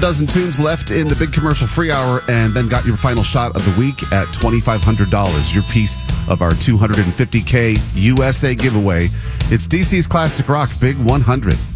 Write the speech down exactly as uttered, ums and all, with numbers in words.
dozen tunes left in the big commercial-free hour, and then got your final shot of the week at twenty-five hundred dollars, your piece of our two hundred fifty K U S A giveaway. It's D C's Classic Rock Big one hundred.